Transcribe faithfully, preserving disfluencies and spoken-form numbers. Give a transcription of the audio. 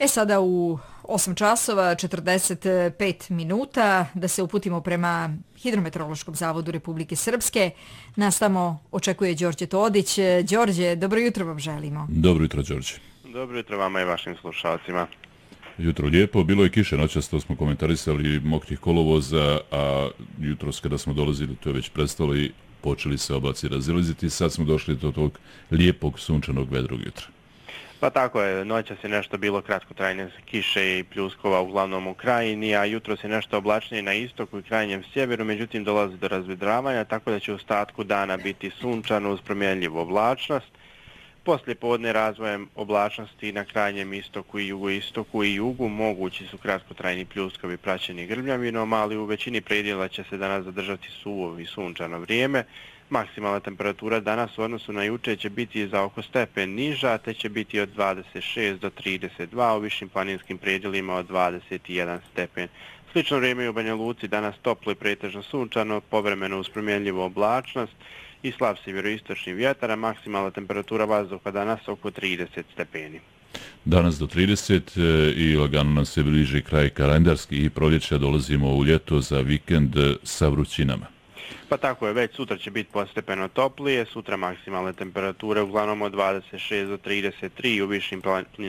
E sada u osam časova četrdeset pet minuta da se uputimo prema Hidrometeorološkom zavodu Republike Srpske. Nas tamo očekuje Đorđe Todić. Đorđe, dobro jutro vam želimo. Dobro jutro, Đorđe. Dobro jutro vama i vašim slušalcima. Jutro lijepo, bilo je kiše, noćas to smo komentarisali, mokrih kolovoza, a jutros kada smo dolazili to je već prestalo i počeli se oblaci razilaziti. Sad smo došli do tog lijepog sunčanog vedrog jutra. Pa tako je, noćas je nešto bilo kratkotrajne kiše i pljuskova uglavnom u krajini, a jutros je nešto oblačnije na istoku i krajnjem sjeveru, međutim dolazi do razvedravanja, tako da će u ostatku dana biti sunčano uz promjenljivu oblačnost. Poslije podne razvojem oblačnosti na krajnjem istoku i jugoistoku i jugu mogući su kratkotrajni pljuskovi praćeni grmljavinom, ali u većini predjela će se danas zadržati suvo i sunčano vrijeme. Maksimalna temperatura danas u odnosu na juče će biti za oko stepen niža, te će biti od dvadeset šest do trideset dva, u višim planinskim predjelima od dvadeset jedan stepen. Slično vrijeme i u Banja Luci, danas toplo i pretežno sunčano, povremeno uz promjenljivu oblačnost i slab sjeveroistočni vjetar, a maksimalna temperatura vazduha danas oko trideset stepeni. Danas do trideset i lagano nam se bliži kraj kalendarski i proljeća, dolazimo u ljeto za vikend sa vrućinama. Pa tako je, već sutra će biti postepeno toplije, sutra maksimalne temperature uglavnom od dvadeset šest do trideset tri, u višim